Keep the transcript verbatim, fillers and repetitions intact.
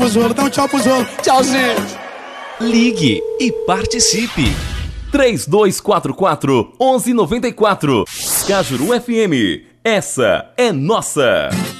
Zolo, dá um tchau pro Zolo. Tchauzinho. Ligue e participe. três dois quatro quatro, um um nove quatro. Cajuru F M. Essa é nossa.